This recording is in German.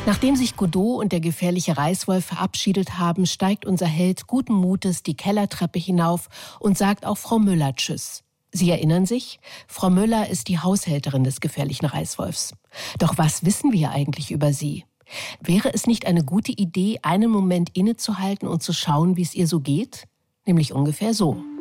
Nachdem sich Godot und der gefährliche Reißwolf verabschiedet haben, steigt unser Held guten Mutes die Kellertreppe hinauf und sagt auch Frau Müller Tschüss. Sie erinnern sich? Frau Müller ist die Haushälterin des gefährlichen Reißwolfs. Doch was wissen wir eigentlich über sie? Wäre es nicht eine gute Idee, einen Moment innezuhalten und zu schauen, wie es ihr so geht? Nämlich ungefähr so.